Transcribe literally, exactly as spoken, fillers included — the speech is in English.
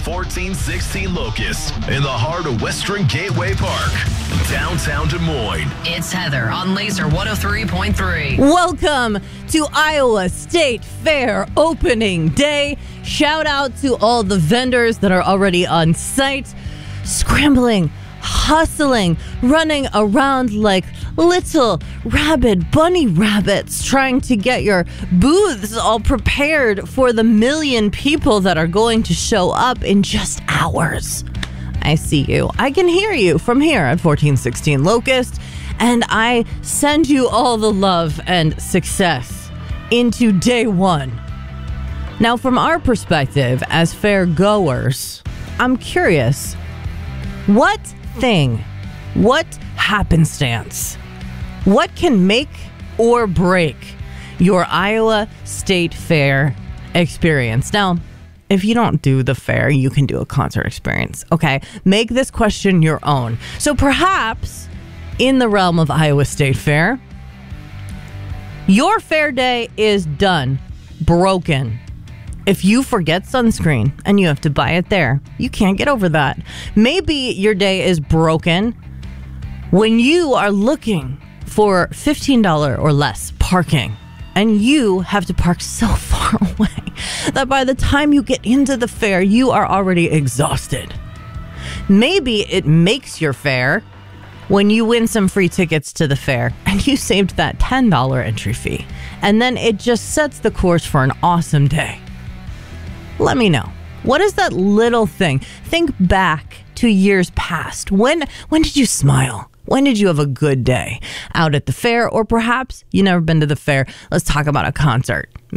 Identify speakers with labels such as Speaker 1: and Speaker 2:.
Speaker 1: fourteen sixteen Locust in the heart of Western Gateway Park, downtown Des Moines.
Speaker 2: It's Heather on Laser one oh three point three.
Speaker 3: Welcome to Iowa State Fair opening day. Shout out to all the vendors that are already on site, scrambling, hustling, running around like little rabid bunny rabbits, trying to get your booths all prepared for the million people that are going to show up in just hours. I see you. I can hear you from here at fourteen sixteen Locust, and I send you all the love and success into day one. Now, from our perspective as fair goers, I'm curious, what thing, what happenstance, what can make or break your Iowa State Fair experience? Now, if you don't do the fair, you can do a concert experience, okay? Make this question your own. So perhaps in the realm of Iowa State Fair, your fair day is done, broken. If you forget sunscreen and you have to buy it there, you can't get over that. Maybe your day is broken when you are looking for fifteen dollars or less parking, and you have to park so far away that by the time you get into the fair, you are already exhausted. Maybe it makes your fair when you win some free tickets to the fair and you saved that ten dollars entry fee, and then it just sets the course for an awesome day. Let me know. What is that little thing? Think back to years past. When when did you smile? When did you have a good day out at the fair? Or perhaps you never been to the fair. Let's talk about a concert.